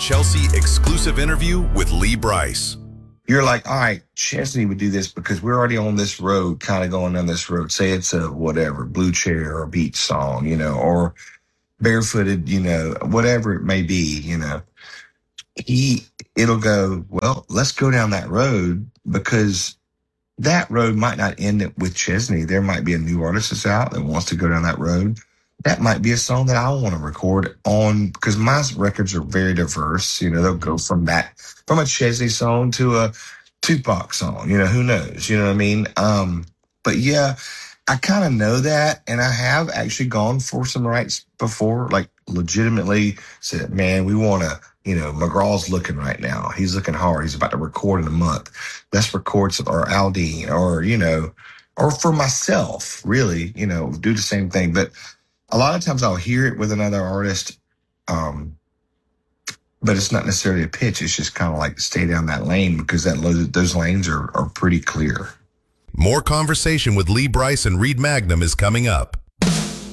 Chelsea exclusive interview with Lee Brice. You're like, all right, Chesney would do this because we're already on this road, kind of going down this road. Say it's a whatever, Blue Chair or Beach song, or Barefooted, whatever it may be, it'll go, well, let's go down that road because that road might not end it with Chesney. There might be a new artist that's out that wants to go down that road. That might be a song that I want to record on because my records are very diverse. They'll go from a Chesney song to a Tupac song. Who knows? You know what I mean? But yeah, I kind of know that. And I have actually gone for some rights before, like legitimately said, man, we want to, McGraw's looking right now. He's looking hard. He's about to record in a month. Let's record some, or Aldean, or for myself, really, do the same thing. But a lot of times I'll hear it with another artist, but it's not necessarily a pitch. It's just kind of like stay down that lane because those lanes are pretty clear. More conversation with Lee Brice and Reed Magnum is coming up.